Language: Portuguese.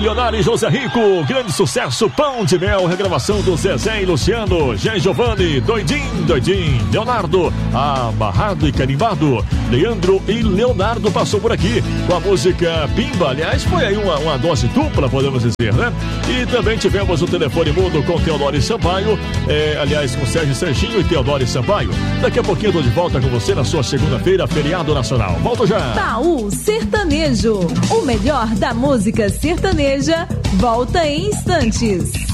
Leonardo e José Rico, grande sucesso, Pão de Mel, regravação do Zezé e Luciano, Jean Giovanni, Doidinho, Leonardo, amarrado e carimbado, Leandro e Leonardo passou por aqui com a música Pimba, aliás, foi aí uma dose dupla, podemos dizer, né? E também tivemos o telefone mudo com Teodoro e Sampaio, aliás, com Sérgio Serginho e Teodoro e Sampaio. Daqui a pouquinho eu tô de volta com você na sua segunda-feira, feriado nacional. Volto já! Baú Sertanejo, o melhor da música sertaneja, volta em instantes.